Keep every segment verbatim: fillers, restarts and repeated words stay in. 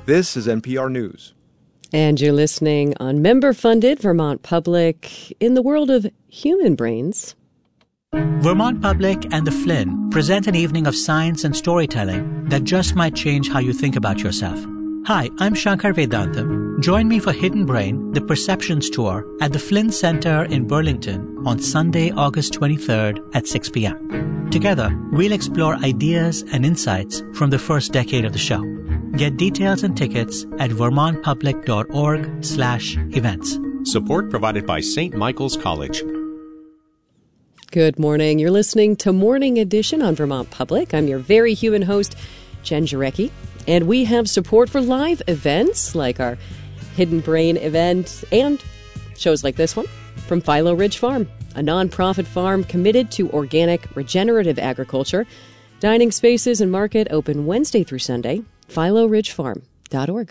This is N P R News. And you're listening on member-funded Vermont Public in the world of human brains. Vermont Public and the Flynn present an evening of science and storytelling that just might change how you think about yourself. Hi, I'm Shankar Vedantam. Join me for Hidden Brain, the Perceptions Tour at the Flynn Center in Burlington on Sunday, August twenty-third at six p.m. Together, we'll explore ideas and insights from the first decade of the show. Get details and tickets at vermontpublic.org slash events. Support provided by Saint Michael's College. Good morning. You're listening to Morning Edition on Vermont Public. I'm your very human host, Jen Jarecki, and we have support for live events like our Hidden Brain event and shows like this one from Philo Ridge Farm, a nonprofit farm committed to organic regenerative agriculture. Dining spaces and market open Wednesday through Sunday. philo ridge farm dot org.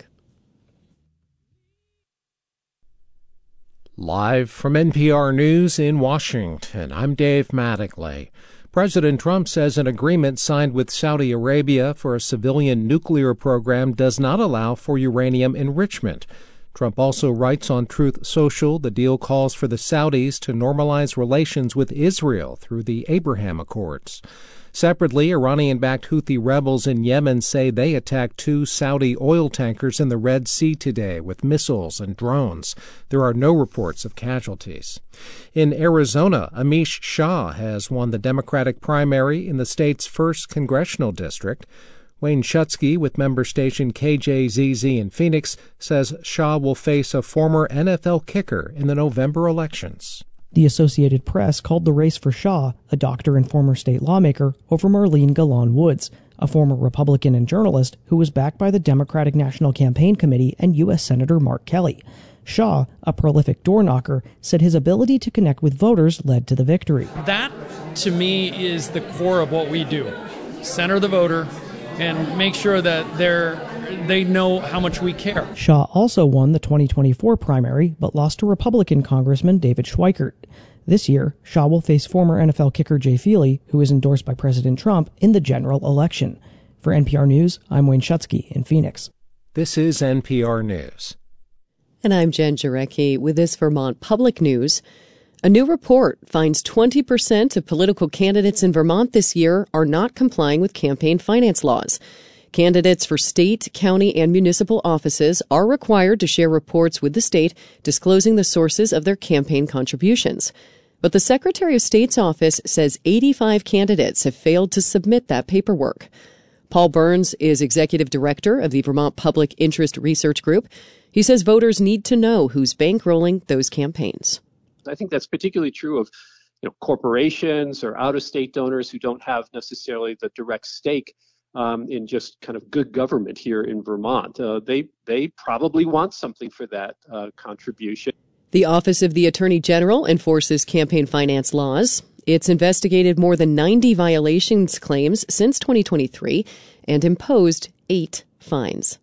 Live from N P R News in Washington, I'm Dave Mattingly. President Trump says an agreement signed with Saudi Arabia for a civilian nuclear program does not allow for uranium enrichment. Trump also writes on Truth Social the deal calls for the Saudis to normalize relations with Israel through the Abraham Accords. Separately, Iranian-backed Houthi rebels in Yemen say they attacked two Saudi oil tankers in the Red Sea today with missiles and drones. There are no reports of casualties. In Arizona, Amish Shah has won the Democratic primary in the state's first congressional district. Wayne Schutsky with member station K J Z Z in Phoenix says Shah will face a former N F L kicker in the November elections. The Associated Press called the race for Shah, a doctor and former state lawmaker, over Marlene Galan Woods, a former Republican and journalist who was backed by the Democratic National Campaign Committee and U S Senator Mark Kelly. Shah, a prolific door knocker, said his ability to connect with voters led to the victory. That, to me, is the core of what we do. Center the voter and make sure that they're they know how much we care. Shah also won the twenty twenty-four primary, but lost to Republican Congressman David Schweikert. This year, Shah will face former N F L kicker Jay Feely, who is endorsed by President Trump, in the general election. For N P R News, I'm Wayne Schutsky in Phoenix. This is N P R News. And I'm Jen Jarecki with this Vermont Public News. A new report finds twenty percent of political candidates in Vermont this year are not complying with campaign finance laws. Candidates for state, county, and municipal offices are required to share reports with the state disclosing the sources of their campaign contributions. But the Secretary of State's office says eighty-five candidates have failed to submit that paperwork. Paul Burns is executive director of the Vermont Public Interest Research Group. He says voters need to know who's bankrolling those campaigns. I think that's particularly true of you know, corporations or out-of-state donors who don't have necessarily the direct stake um, in just kind of good government here in Vermont. Uh, they they probably want something for that uh, contribution. The Office of the Attorney General enforces campaign finance laws. It's investigated more than ninety violations claims since twenty twenty-three and imposed eight fines.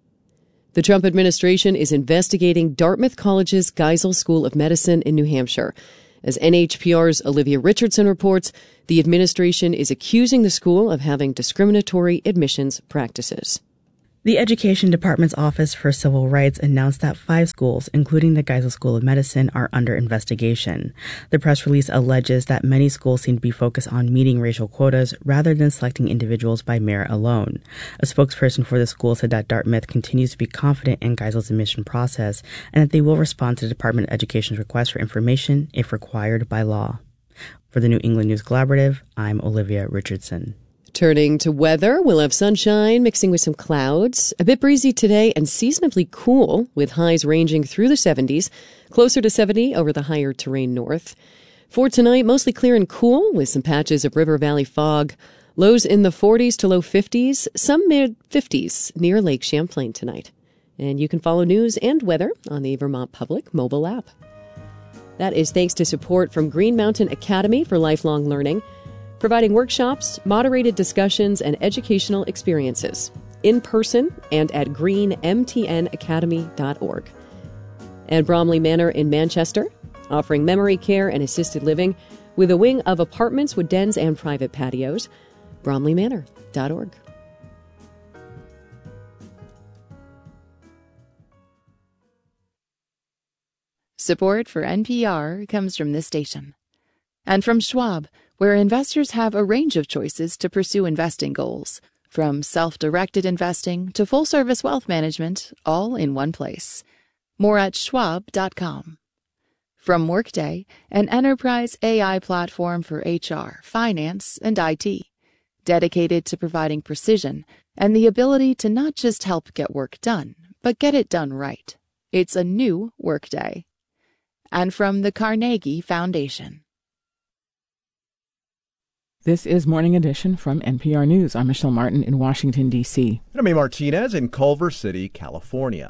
The Trump administration is investigating Dartmouth College's Geisel School of Medicine in New Hampshire. As N H P R's Olivia Richardson reports, the administration is accusing the school of having discriminatory admissions practices. The Education Department's Office for Civil Rights announced that five schools, including the Geisel School of Medicine, are under investigation. The press release alleges that many schools seem to be focused on meeting racial quotas rather than selecting individuals by merit alone. A spokesperson for the school said that Dartmouth continues to be confident in Geisel's admission process and that they will respond to the Department of Education's request for information if required by law. For the New England News Collaborative, I'm Olivia Richardson. Turning to weather, we'll have sunshine mixing with some clouds. A bit breezy today and seasonably cool with highs ranging through the seventies, closer to seventy over the higher terrain north. For tonight, mostly clear and cool with some patches of river valley fog. Lows in the forties to low fifties, some mid-fifties near Lake Champlain tonight. And you can follow news and weather on the Vermont Public mobile app. That is thanks to support from Green Mountain Academy for Lifelong Learning, providing workshops, moderated discussions, and educational experiences in person and at green m t n academy dot org. And Bromley Manor in Manchester, offering memory care and assisted living with a wing of apartments with dens and private patios. bromley manor dot org. Support for N P R comes from this station. And from Schwab, where investors have a range of choices to pursue investing goals, from self-directed investing to full-service wealth management, all in one place. More at schwab dot com. From Workday, an enterprise A I platform for H R, finance, and I T, dedicated to providing precision and the ability to not just help get work done, but get it done right. It's a new Workday. And from the Carnegie Foundation. This is Morning Edition from N P R News. I'm Michelle Martin in Washington, D C And I'm A. Martinez in Culver City, California.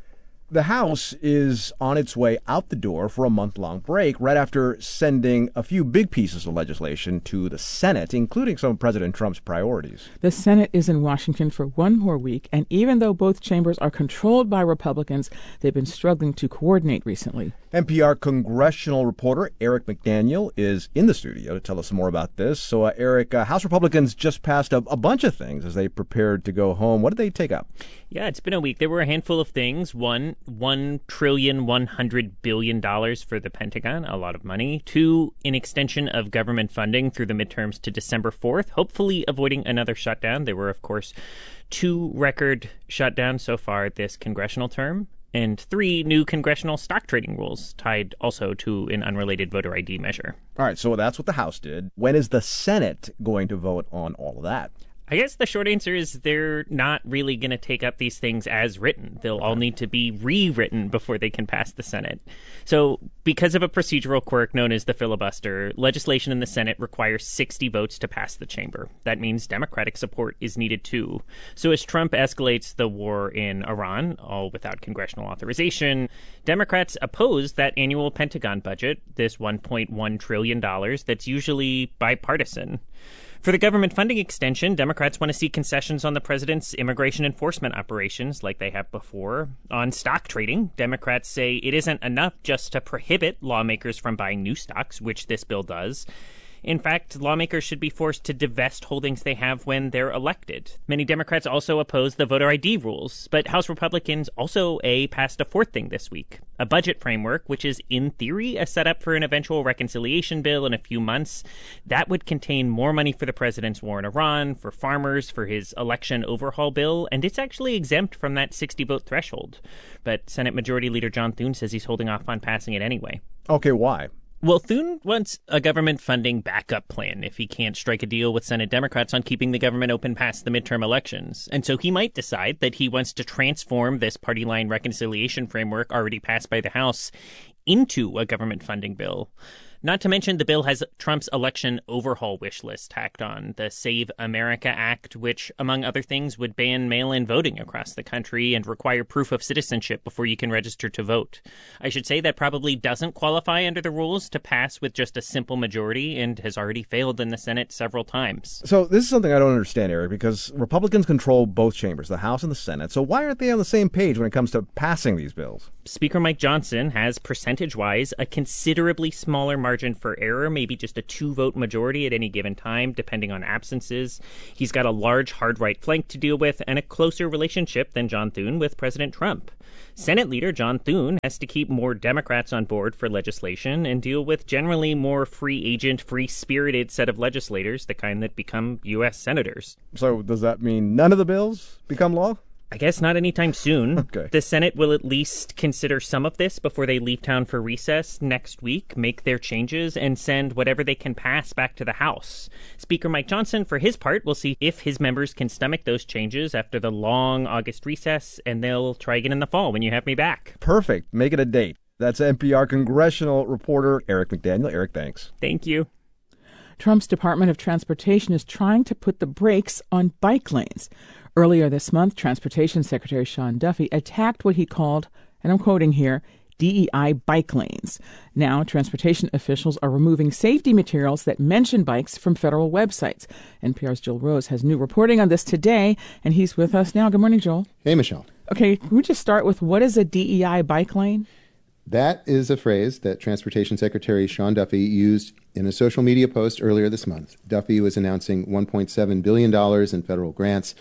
The House is on its way out the door for a month-long break right after sending a few big pieces of legislation to the Senate, including some of President Trump's priorities. The Senate is in Washington for one more week, and even though both chambers are controlled by Republicans, they've been struggling to coordinate recently. N P R congressional reporter Eric McDaniel is in the studio to tell us more about this. So, uh, Eric, uh, House Republicans just passed a, a bunch of things as they prepared to go home. What did they take up? Yeah, it's been a week. There were a handful of things. One, one trillion one hundred billion dollars for the Pentagon, a lot of money. Two, an extension of government funding through the midterms to December fourth, hopefully avoiding another shutdown. There were, of course, two record shutdowns so far this congressional term. And three, new congressional stock trading rules tied also to an unrelated voter I D measure. All right, so that's what the House did. When is the Senate going to vote on all of that? I guess the short answer is they're not really going to take up these things as written. They'll all need to be rewritten before they can pass the Senate. So because of a procedural quirk known as the filibuster, legislation in the Senate requires sixty votes to pass the chamber. That means Democratic support is needed too. So as Trump escalates the war in Iran, all without congressional authorization, Democrats oppose that annual Pentagon budget, this one point one trillion dollars that's usually bipartisan. For the government funding extension, Democrats want to see concessions on the president's immigration enforcement operations like they have before. On stock trading, Democrats say it isn't enough just to prohibit lawmakers from buying new stocks, which this bill does. In fact, lawmakers should be forced to divest holdings they have when they're elected. Many Democrats also oppose the voter I D rules, but House Republicans also a passed a fourth thing this week, a budget framework, which is in theory a setup for an eventual reconciliation bill in a few months. That would contain more money for the president's war in Iran, for farmers, for his election overhaul bill, and it's actually exempt from that sixty-vote threshold. But Senate Majority Leader John Thune says he's holding off on passing it anyway. Okay, why? Well, Thune wants a government funding backup plan if he can't strike a deal with Senate Democrats on keeping the government open past the midterm elections. And so he might decide that he wants to transform this party line reconciliation framework already passed by the House into a government funding bill. Not to mention the bill has Trump's election overhaul wish list tacked on, the Save America Act, which, among other things, would ban mail-in voting across the country and require proof of citizenship before you can register to vote. I should say that probably doesn't qualify under the rules to pass with just a simple majority and has already failed in the Senate several times. So this is something I don't understand, Eric, because Republicans control both chambers, the House and the Senate. So why aren't they on the same page when it comes to passing these bills? Speaker Mike Johnson has, percentage-wise, a considerably smaller margin for error, maybe just a two-vote majority at any given time, depending on absences. He's got a large hard-right flank to deal with and a closer relationship than John Thune with President Trump. Senate Leader John Thune has to keep more Democrats on board for legislation and deal with generally more free agent, free-spirited set of legislators, the kind that become U S senators. So does that mean none of the bills become law? I guess not anytime soon. Okay. The Senate will at least consider some of this before they leave town for recess next week, make their changes, and send whatever they can pass back to the House. Speaker Mike Johnson, for his part, will see if his members can stomach those changes after the long August recess, and they'll try again in the fall when you have me back. Perfect. Make it a date. That's N P R congressional reporter Eric McDaniel. Eric, thanks. Thank you. Trump's Department of Transportation is trying to put the brakes on bike lanes. Earlier this month, Transportation Secretary Sean Duffy attacked what he called, and I'm quoting here, D E I bike lanes. Now, transportation officials are removing safety materials that mention bikes from federal websites. N P R's Joel Rose has new reporting on this today, and he's with us now. Good morning, Joel. Hey, Michelle. Okay, can we just start with what is a D E I bike lane? That is a phrase that Transportation Secretary Sean Duffy used in a social media post earlier this month. Duffy was announcing one point seven billion dollars in federal grants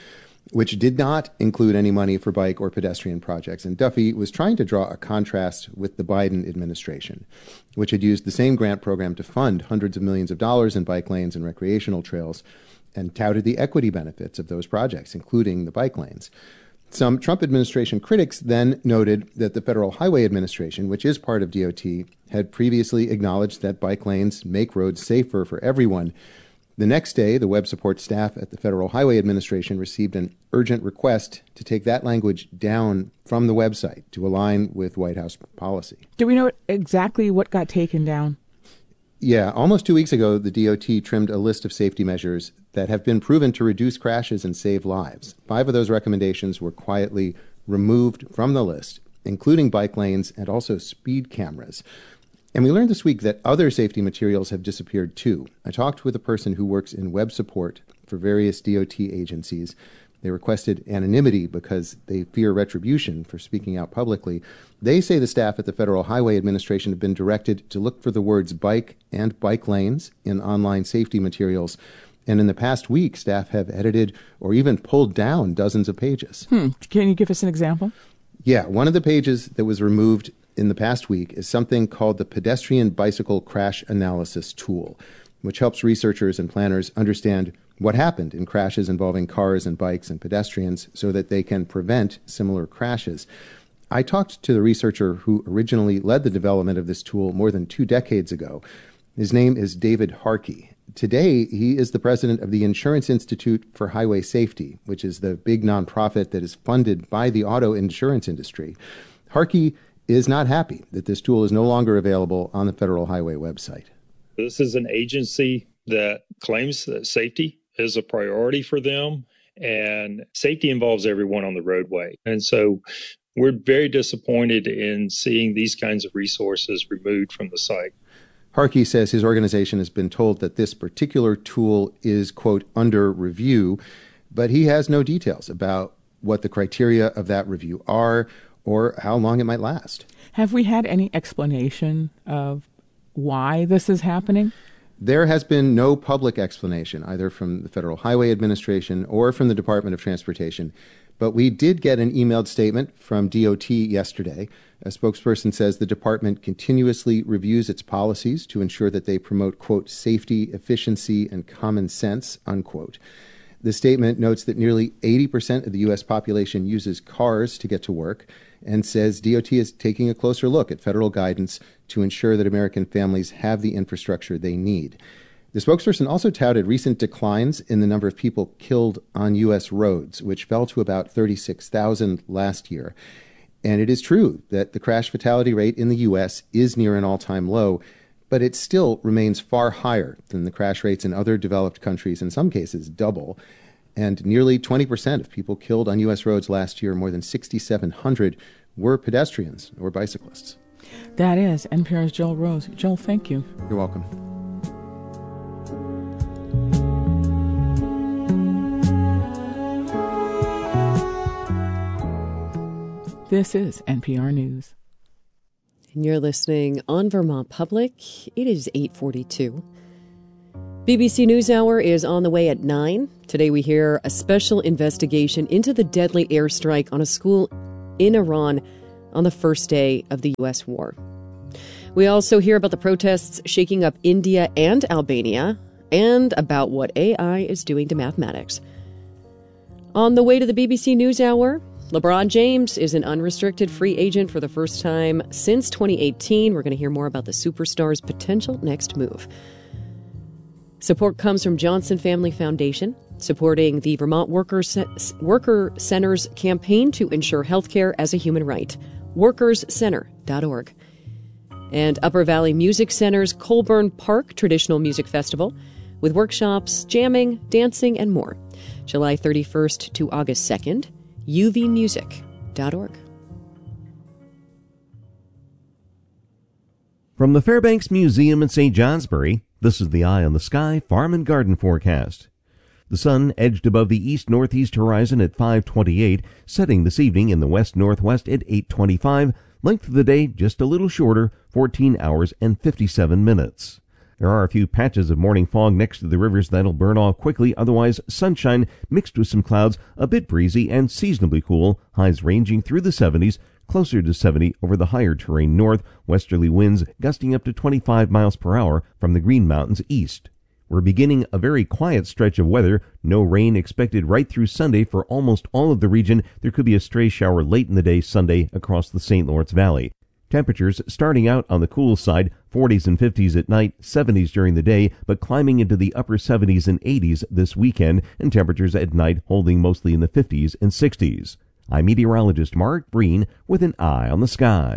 which did not include any money for bike or pedestrian projects. And Duffy was trying to draw a contrast with the Biden administration, which had used the same grant program to fund hundreds of millions of dollars in bike lanes and recreational trails, and touted the equity benefits of those projects, including the bike lanes. Some Trump administration critics then noted that the Federal Highway Administration, which is part of D O T, had previously acknowledged that bike lanes make roads safer for everyone. The next day, the web support staff at the Federal Highway Administration received an urgent request to take that language down from the website to align with White House policy. Do we know exactly what got taken down? Yeah, almost two weeks ago, the D O T trimmed a list of safety measures that have been proven to reduce crashes and save lives. Five of those recommendations were quietly removed from the list, including bike lanes and also speed cameras. And we learned this week that other safety materials have disappeared too. I talked with a person who works in web support for various D O T agencies. They requested anonymity because they fear retribution for speaking out publicly. They say the staff at the Federal Highway Administration have been directed to look for the words bike and bike lanes in online safety materials. And in the past week, staff have edited or even pulled down dozens of pages. Hmm. Can you give us an example? Yeah, one of the pages that was removed in the past week is something called the Pedestrian Bicycle Crash Analysis Tool, which helps researchers and planners understand what happened in crashes involving cars and bikes and pedestrians so that they can prevent similar crashes. I talked to the researcher who originally led the development of this tool more than two decades ago. His name is David Harkey. Today, he is the president of the Insurance Institute for Highway Safety, which is the big nonprofit that is funded by the auto insurance industry. Harkey is not happy that this tool is no longer available on the Federal Highway website. This is an agency that claims that safety is a priority for them, and safety involves everyone on the roadway. And so we're very disappointed in seeing these kinds of resources removed from the site. Harkey says his organization has been told that this particular tool is, quote, under review, but he has no details about what the criteria of that review are or how long it might last. Have we had any explanation of why this is happening? There has been no public explanation, either from the Federal Highway Administration or from the Department of Transportation. But we did get an emailed statement from D O T yesterday. A spokesperson says the department continuously reviews its policies to ensure that they promote, quote, safety, efficiency, and common sense, unquote. The statement notes that nearly eighty percent of the U S population uses cars to get to work and says D O T is taking a closer look at federal guidance to ensure that American families have the infrastructure they need. The spokesperson also touted recent declines in the number of people killed on U S roads, which fell to about thirty-six thousand last year. And it is true that the crash fatality rate in the U S is near an all-time low, but it still remains far higher than the crash rates in other developed countries, in some cases double. And nearly twenty percent of people killed on U S roads last year, more than six thousand seven hundred, were pedestrians or bicyclists. That is N P R's Joel Rose. Joel, thank you. You're welcome. This is N P R News. And you're listening on Vermont Public. It is eight forty-two. B B C NewsHour is on the way at nine. Today we hear a special investigation into the deadly airstrike on a school in Iran on the first day of the U S war. We also hear about the protests shaking up India and Albania and about what A I is doing to mathematics. On the way to the B B C NewsHour, LeBron James is an unrestricted free agent for the first time since twenty eighteen. We're going to hear more about the superstar's potential next move. Support comes from Johnson Family Foundation, supporting the Vermont Worker, C- Worker Center's campaign to ensure healthcare as a human right. workers center dot org. And Upper Valley Music Center's Colburn Park Traditional Music Festival, with workshops, jamming, dancing, and more. July thirty-first to August second. u v music dot org. From the Fairbanks Museum in Saint Johnsbury, this is the Eye on the Sky Farm and Garden forecast. The sun edged above the east-northeast horizon at five twenty-eight, setting this evening in the west-northwest at eight twenty-five. Length of the day just a little shorter, fourteen hours and fifty-seven minutes. There are a few patches of morning fog next to the rivers that'll burn off quickly. Otherwise, sunshine mixed with some clouds, a bit breezy and seasonably cool, highs ranging through the seventies, closer to seventy over the higher terrain north, westerly winds gusting up to twenty-five miles per hour from the Green Mountains east. We're beginning a very quiet stretch of weather. No rain expected right through Sunday for almost all of the region. There could be a stray shower late in the day Sunday across the Saint Lawrence Valley. Temperatures starting out on the cool side, forties and fifties at night, seventies during the day, but climbing into the upper seventies and eighties this weekend, and temperatures at night holding mostly in the fifties and sixties. I'm meteorologist Mark Breen with an eye on the sky.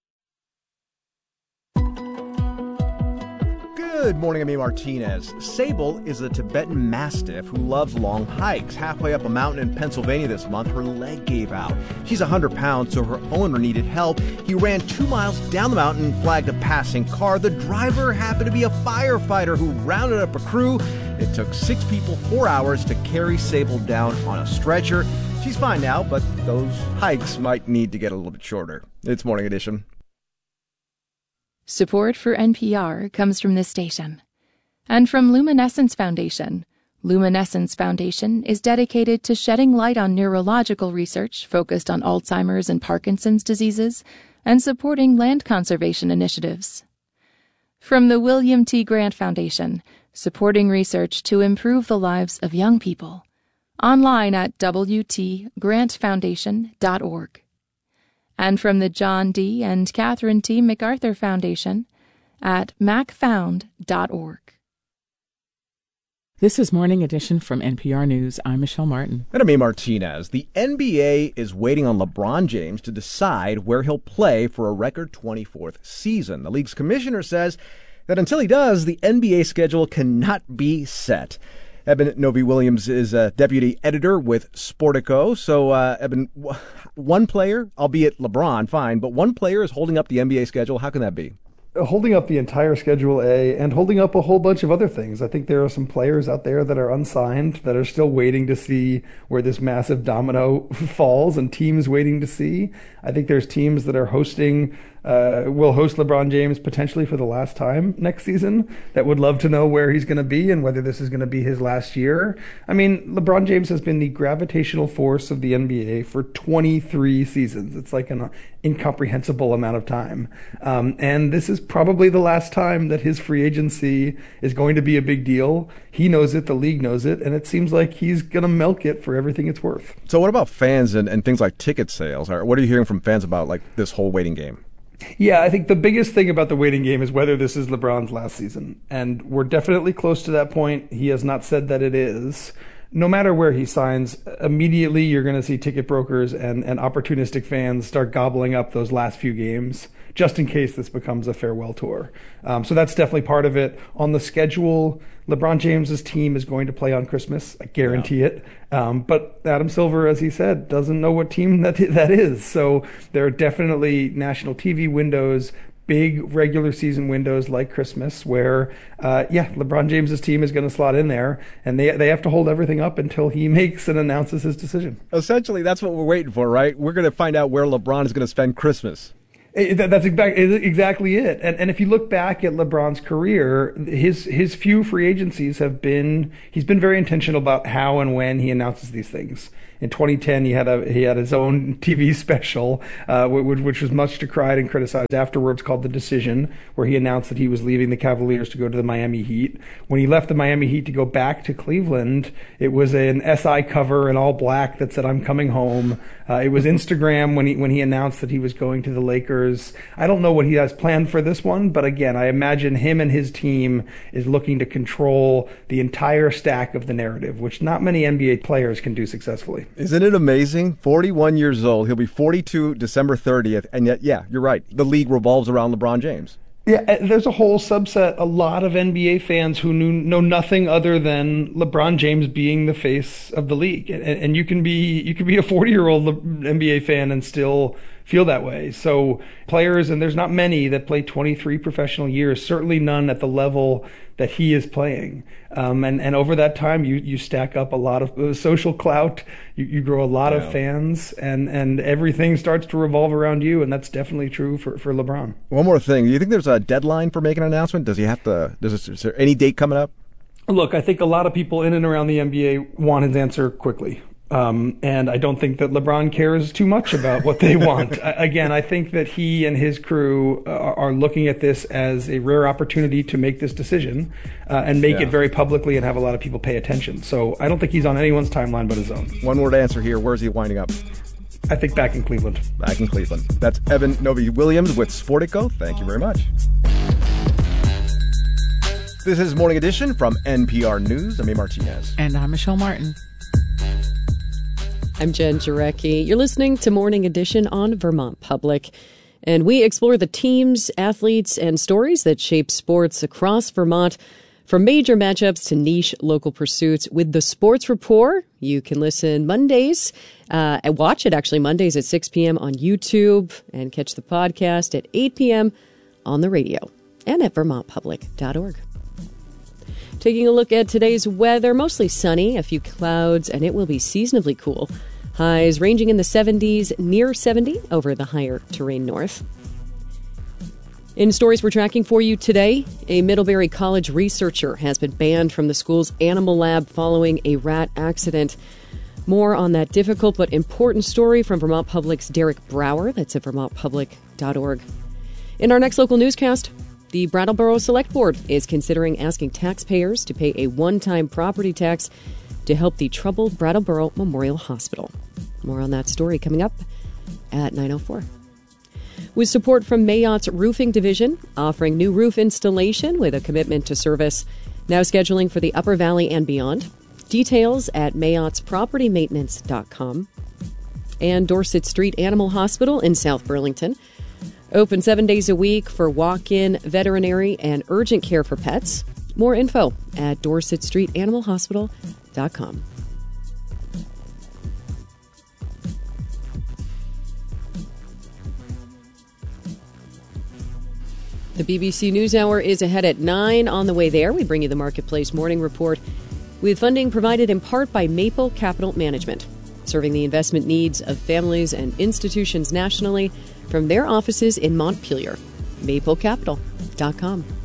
Good morning, I'm A. Martinez. Sable is a Tibetan Mastiff who loves long hikes. Halfway up a mountain in Pennsylvania this month, her leg gave out. She's one hundred pounds, so her owner needed help. He ran two miles down the mountain and flagged a passing car. The driver happened to be a firefighter who rounded up a crew. It took six people four hours to carry Sable down on a stretcher. She's fine now, but those hikes might need to get a little bit shorter. It's Morning Edition. Support for N P R comes from this station. And from Luminescence Foundation. Luminescence Foundation is dedicated to shedding light on neurological research focused on Alzheimer's and Parkinson's diseases and supporting land conservation initiatives. From the William T. Grant Foundation, supporting research to improve the lives of young people. Online at w t grant foundation dot org. And from the John D. and Catherine T. MacArthur Foundation at mac found dot org. This is Morning Edition from N P R News. I'm Michelle Martin. And I'm A. Martinez. The N B A is waiting on LeBron James to decide where he'll play for a record twenty-fourth season. The league's commissioner says that until he does, the N B A schedule cannot be set. Eben Novy-Williams is a deputy editor with Sportico. So, uh, Eben, one player, albeit LeBron, fine, but one player is holding up the N B A schedule. How can that be? Holding up the entire Schedule A and holding up a whole bunch of other things. I think there are some players out there that are unsigned that are still waiting to see where this massive domino falls, and teams waiting to see. I think there's teams that are hosting, uh, will host LeBron James potentially for the last time next season that would love to know where he's going to be and whether this is going to be his last year. I mean, LeBron James has been the gravitational force of the N B A for twenty-three seasons. It's like an incomprehensible amount of time. Um, and this is probably the last time that his free agency is going to be a big deal. He knows it, the league knows it, and it seems like he's going to milk it for everything it's worth. So what about fans and, and things like ticket sales? What are you hearing from fans about like this whole waiting game? Yeah, I think the biggest thing about the waiting game is whether this is LeBron's last season. And we're definitely close to that point. He has not said that it is. No matter where he signs, immediately you're going to see ticket brokers and, and opportunistic fans start gobbling up those last few games, just in case this becomes a farewell tour. Um, so that's definitely part of it. On the schedule, LeBron James's team is going to play on Christmas. I guarantee yeah. it. Um, but Adam Silver, as he said, doesn't know what team that that is. So there are definitely national T V windows, big regular season windows like Christmas where, uh, yeah, LeBron James's team is going to slot in there, and they they have to hold everything up until he makes and announces his decision. Essentially, that's what we're waiting for, right? We're going to find out where LeBron is going to spend Christmas. That's exactly it. And and if you look back at LeBron's career, his his few free agencies have been, he's been very intentional about how and when he announces these things. In twenty ten, he had a he had his own T V special, uh, which, which was much decried and criticized afterwards, called The Decision, where he announced that he was leaving the Cavaliers to go to the Miami Heat. When he left the Miami Heat to go back to Cleveland, it was an S I cover in all black that said, "I'm coming home." Uh, it was Instagram when he when he announced that he was going to the Lakers. I don't know what he has planned for this one, but again, I imagine him and his team is looking to control the entire stack of the narrative, which not many N B A players can do successfully. Isn't it amazing? forty-one years old. He'll be forty-two December thirtieth. And yet, yeah, you're right. The league revolves around LeBron James. Yeah, there's a whole subset, a lot of N B A fans who knew, know nothing other than LeBron James being the face of the league. And, and you can be you can be a forty-year-old N B A fan and still feel that way. So players, and there's not many that play twenty-three professional years, certainly none at the level that he is playing. Um, and, and over that time, you, you stack up a lot of uh, social clout, you, you grow a lot yeah. of fans, and, and everything starts to revolve around you, and that's definitely true for, for LeBron. One more thing. Do you think there's a deadline for making an announcement? Does he have to, does this, is there any date coming up? Look, I think a lot of people in and around the N B A want his answer quickly. Um, and I don't think that LeBron cares too much about what they want. I, again, I think that he and his crew are, are looking at this as a rare opportunity to make this decision uh, and make yeah. it very publicly and have a lot of people pay attention. So I don't think he's on anyone's timeline but his own. One word answer here. Where's he winding up? I think back in Cleveland. Back in Cleveland. That's Evan Novi-Williams with Sportico. Thank you very much. This is Morning Edition from N P R News. I'm A. Martinez. And I'm Michelle Martin. I'm Jen Jarecki. You're listening to Morning Edition on Vermont Public, and we explore the teams, athletes, and stories that shape sports across Vermont, from major matchups to niche local pursuits with the Sports Report. You can listen Mondays, uh, and watch it actually Mondays at six p.m. on YouTube, and catch the podcast at eight p.m. on the radio and at vermont public dot org. Taking a look at today's weather, mostly sunny, a few clouds, and it will be seasonably cool. Highs ranging in the seventies, near seventy over the higher terrain north. In stories we're tracking for you today, a Middlebury College researcher has been banned from the school's animal lab following a rat accident. More on that difficult but important story from Vermont Public's Derek Brower. That's at vermont public dot org. In our next local newscast, the Brattleboro Select Board is considering asking taxpayers to pay a one-time property tax to help the troubled Brattleboro Memorial Hospital. More on that story coming up at nine oh four. With support from Mayottes Roofing Division, offering new roof installation with a commitment to service. Now scheduling for the Upper Valley and beyond. Details at mayotts property maintenance dot com. And Dorset Street Animal Hospital in South Burlington. Open seven days a week for walk-in, veterinary, and urgent care for pets. More info at dorset street animal hospital dot com. The B B C NewsHour is ahead at nine. On the way there, we bring you the Marketplace Morning Report with funding provided in part by Maple Capital Management, serving the investment needs of families and institutions nationally from their offices in Montpelier. maple capital dot com.